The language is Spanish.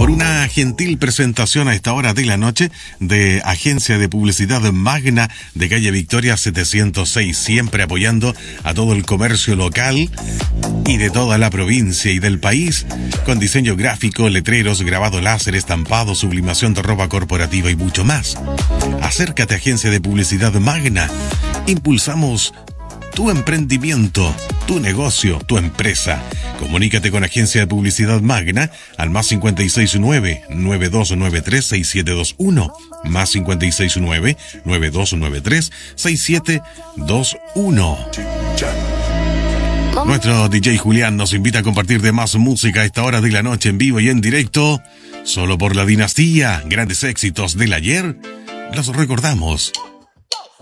por una gentil presentación a esta hora de la noche de Agencia de Publicidad Magna de calle Victoria 706, siempre apoyando a todo el comercio local y de toda la provincia y del país, con diseño gráfico, letreros, grabado láser, estampado, sublimación de ropa corporativa y mucho más. Acércate a Agencia de Publicidad Magna. Impulsamos tu emprendimiento, tu negocio, tu empresa. Comunícate con Agencia de Publicidad Magna al más 569-9293-6721. Más 569-9293-6721. Nuestro DJ Julián nos invita a compartir de más música a esta hora de la noche en vivo y en directo. Solo por la dinastía. Grandes éxitos del ayer los recordamos.